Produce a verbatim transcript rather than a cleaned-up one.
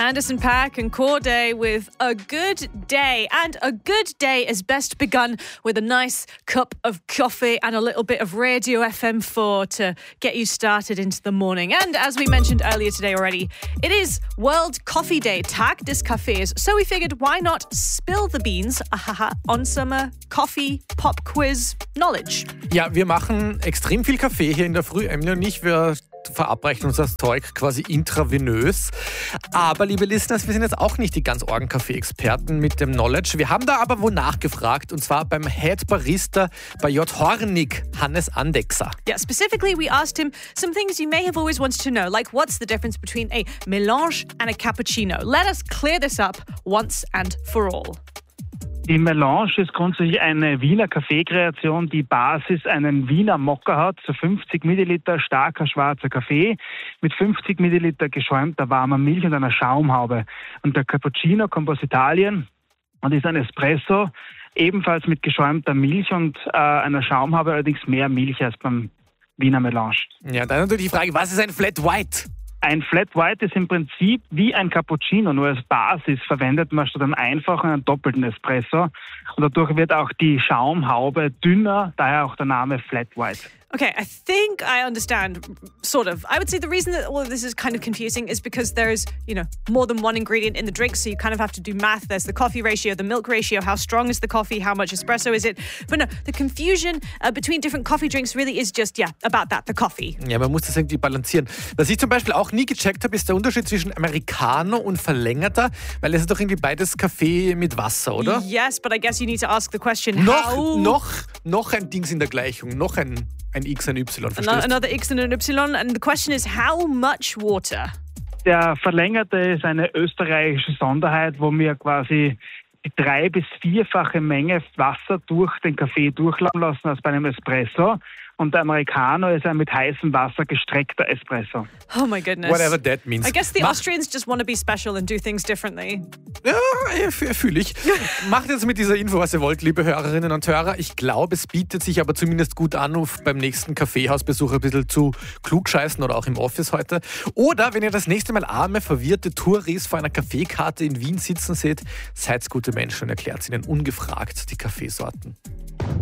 Anderson .Paak and Corday with A Good Day. And a good day is best begun with a nice cup of coffee and a little bit of Radio F M four to get you started into the morning. And as we mentioned earlier today already, it is World Coffee Day, Tag des Kaffees. So we figured, why not spill the beans ahaha, on some uh, coffee pop quiz knowledge? Ja, wir machen extrem viel Kaffee hier in der Früh, Emily und ich. Wir verabreichen uns das Zeug quasi intravenös. Aber, liebe Listeners, wir sind jetzt auch nicht die ganz Orgen-Kaffee-Experten mit dem Knowledge. Wir haben da aber wo nachgefragt, und zwar beim Head Barista bei J. Hornig, Hannes Andechser. Yeah, specifically we asked him some things you may have always wanted to know, like what's the difference between a melange and a cappuccino? Let us clear this up once and for all. Die Melange ist grundsätzlich eine Wiener Kaffeekreation, die Basis einen Wiener Mokka hat, so fünfzig Milliliter starker schwarzer Kaffee mit fünfzig Milliliter geschäumter warmer Milch und einer Schaumhaube. Und der Cappuccino kommt aus Italien und ist ein Espresso, ebenfalls mit geschäumter Milch und äh, einer Schaumhaube, allerdings mehr Milch als beim Wiener Melange. Ja, dann natürlich die Frage, was ist ein Flat White? Ein Flat White ist im Prinzip wie ein Cappuccino, nur als Basis verwendet man statt einem einfachen einen doppelten Espresso. Und dadurch wird auch die Schaumhaube dünner, daher auch der Name Flat White. Okay, I think I understand, sort of. I would say the reason that all of this is kind of confusing is because there's, you know, more than one ingredient in the drink, so you kind of have to do math. There's the coffee ratio, the milk ratio, how strong is the coffee, how much espresso is it? But no, the confusion uh, between different coffee drinks really is just, yeah, about that, the coffee. Ja, man muss das irgendwie balancieren. Was ich zum Beispiel auch nie gecheckt habe, ist der Unterschied zwischen Americano und verlängerter, weil es ist doch irgendwie beides Kaffee mit Wasser, oder? Yes, but I guess you need to ask the question, noch, how... Noch, noch ein Dings in der Gleichung, noch ein... Ein X, ein Y, verstehst du? Another X and an Y. And the question is, how much water? Der Verlängerte ist eine österreichische Sonderheit, wo wir quasi die drei- bis vierfache Menge Wasser durch den Kaffee durchlaufen lassen als bei einem Espresso. Und der Americano ist ein mit heißem Wasser gestreckter Espresso. Oh my goodness. Whatever that means. I guess the Mach- Austrians just want to be special and do things differently. Ja, fühle ich. Macht jetzt mit dieser Info, was ihr wollt, liebe Hörerinnen und Hörer. Ich glaube, es bietet sich aber zumindest gut an, auf beim nächsten Kaffeehausbesuch ein bisschen zu klugscheißen oder auch im Office heute. Oder wenn ihr das nächste Mal arme, verwirrte Touris vor einer Kaffeekarte in Wien sitzen seht, seid gute Menschen und erklärt ihnen ungefragt die Kaffeesorten.